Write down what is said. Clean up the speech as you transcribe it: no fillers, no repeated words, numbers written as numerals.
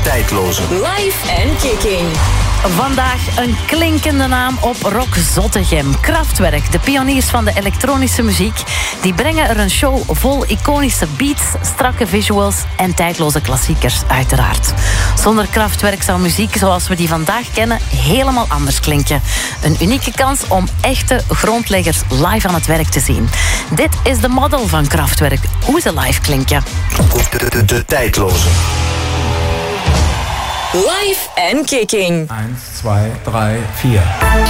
tijdloze. Live en Kicking. Vandaag een klinkende naam op Rock Zottegem. Kraftwerk, de pioniers van de elektronische muziek, die brengen er een show vol iconische beats, strakke visuals en tijdloze klassiekers, uiteraard. Zonder Kraftwerk zou muziek zoals we die vandaag kennen helemaal anders klinken. Een unieke kans om echte grondleggers live aan het werk te zien. Dit is de model van Kraftwerk, hoe ze live klinken. De tijdloze. Live en Kicking. 1, 2, 3, 4.